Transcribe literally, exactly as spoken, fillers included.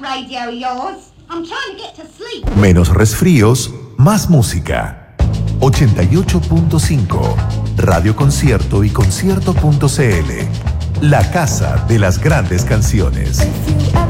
radio of yours. I'm trying to get to sleep. Menos resfríos, más música. ochenta y ocho punto cinco Radio Concierto y concierto punto c l. La casa de las grandes canciones.